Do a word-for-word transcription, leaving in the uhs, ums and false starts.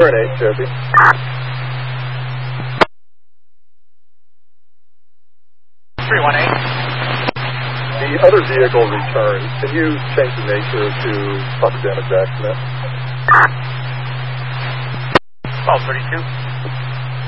Turn eight, Cherokee. three one eight. The other vehicle returned. Can you change the nature to proper damage accident? twelve thirty-two.